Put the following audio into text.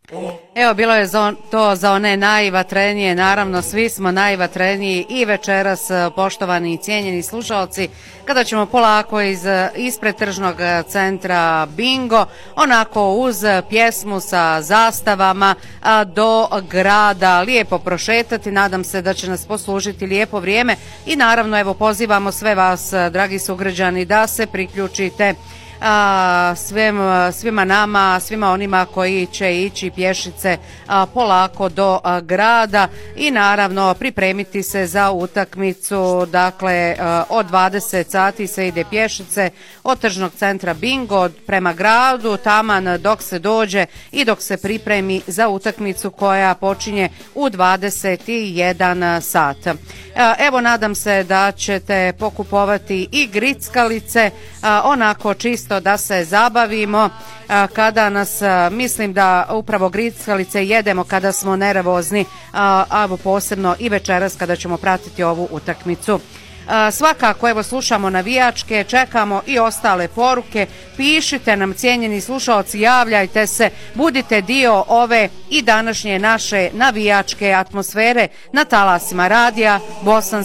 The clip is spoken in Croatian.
Evo, bilo je to za one najvatrenije, naravno svi smo najvatreniji i večeras, poštovani i cijenjeni slušalci, kada ćemo polako ispred tržnog centra Bingo, onako uz pjesmu sa zastavama do grada lijepo prošetati. Nadam se da će nas poslužiti lijepo vrijeme i naravno evo pozivamo sve vas, dragi sugrađani, da se priključite svima nama, svima onima koji će ići pješice polako do grada i naravno pripremiti se za utakmicu. Dakle, od 20 sati se ide pješice od tržnog centra Bingo prema gradu, taman dok se dođe i dok se pripremi za utakmicu koja počinje u 21 sat. Evo, nadam se da ćete pokupovati i grickalice, onako čisto da se zabavimo kada nas, mislim da upravo grickalice jedemo kada smo nervozni, a posebno i večeras kada ćemo pratiti ovu utakmicu. Svakako, evo, slušamo navijačke, čekamo i ostale poruke, pišite nam, cijenjeni slušalci, javljajte se, budite dio ove i današnje naše navijačke atmosfere na talasima radija Bosanski